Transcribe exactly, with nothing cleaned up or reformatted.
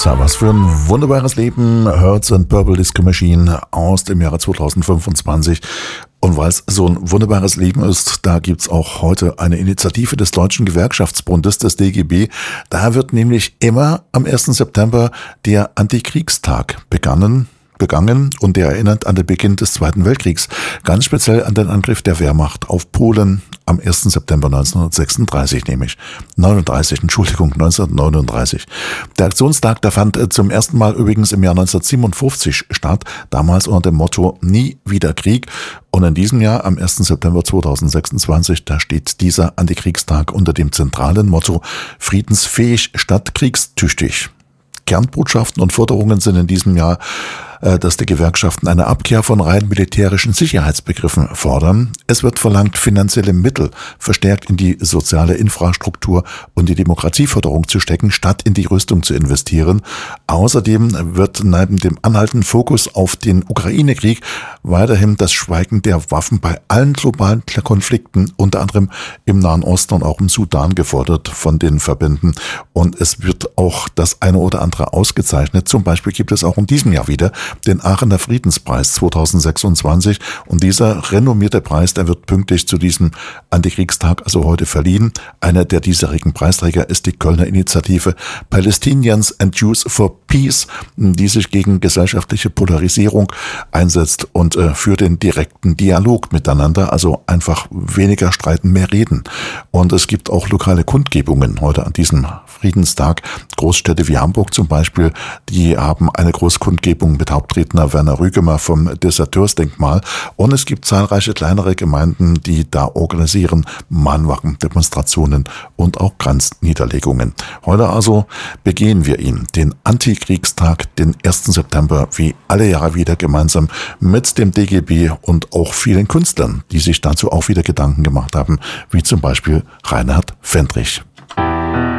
So, was für ein wunderbares Leben, Hertz and Purple Disco Machine aus dem Jahre zweitausendfünfundzwanzig. Und weil es so ein wunderbares Leben ist, da gibt's auch heute eine Initiative des Deutschen Gewerkschaftsbundes, des D G B. Da wird nämlich immer am ersten September der Antikriegstag begangen. begangen und der erinnert an den Beginn des Zweiten Weltkriegs, ganz speziell an den Angriff der Wehrmacht auf Polen am ersten September neunzehnhundertsechsunddreißig, nämlich neununddreißig, Entschuldigung, neunzehnhundertneununddreißig. Der Aktionstag, der fand zum ersten Mal übrigens im Jahr neunzehnhundertsiebenundfünfzig statt, damals unter dem Motto Nie wieder Krieg. Und in diesem Jahr, am ersten September zweitausendsechsundzwanzig, da steht dieser Antikriegstag unter dem zentralen Motto Friedensfähig statt kriegstüchtig. Kernbotschaften und Forderungen sind in diesem Jahr, dass die Gewerkschaften eine Abkehr von rein militärischen Sicherheitsbegriffen fordern. Es wird verlangt, finanzielle Mittel verstärkt in die soziale Infrastruktur und die Demokratieförderung zu stecken, statt in die Rüstung zu investieren. Außerdem wird neben dem anhaltenden Fokus auf den Ukraine-Krieg weiterhin das Schweigen der Waffen bei allen globalen Konflikten, unter anderem im Nahen Osten und auch im Sudan, gefordert von den Verbänden. Und es wird auch das eine oder andere ausgezeichnet. Zum Beispiel gibt es auch in diesem Jahr wieder den Aachener Friedenspreis zweitausendsechsundzwanzig. Und dieser renommierte Preis, der wird pünktlich zu diesem Antikriegstag, also heute, verliehen. Einer der diesjährigen Preisträger ist die Kölner Initiative Palestinians and Jews for Peace, die sich gegen gesellschaftliche Polarisierung einsetzt und äh, für den direkten Dialog miteinander, also einfach weniger streiten, mehr reden. Und es gibt auch lokale Kundgebungen heute an diesem Friedenstag. Großstädte wie Hamburg zum Beispiel, die haben eine Großkundgebung mit Hauptredner Werner Rügemer vom Deserteursdenkmal. Und es gibt zahlreiche kleinere Gemeinden, die da organisieren Mahnwachen, Demonstrationen und auch Kranzniederlegungen. Heute also begehen wir ihn, den Antikriegstag, den ersten September, wie alle Jahre wieder gemeinsam mit dem D G B und auch vielen Künstlern, die sich dazu auch wieder Gedanken gemacht haben, wie zum Beispiel Reinhard Fendrich.